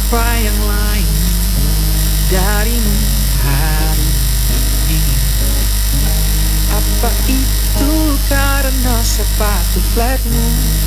apa yang lain darimu hari ini. Apa itu karena sepatu flatmu